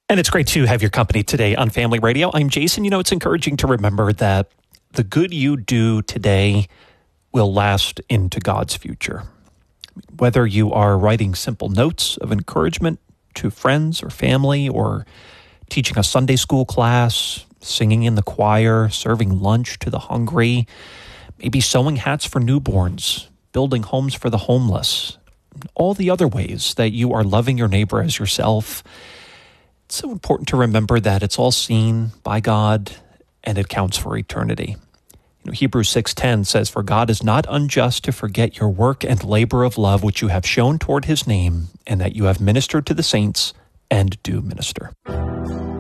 And it's great to have your company today on Family Radio. I'm Jason. It's encouraging to remember that the good you do today will last into God's future. Whether you are writing simple notes of encouragement to friends or family, or teaching a Sunday school class, singing in the choir, serving lunch to the hungry, maybe sewing hats for newborns, building homes for the homeless, all the other ways that you are loving your neighbor as yourself, it's so important to remember that it's all seen by God and it counts for eternity. Hebrews 6:10 says, "For God is not unjust to forget your work and labor of love which you have shown toward his name, and that you have ministered to the saints and do minister."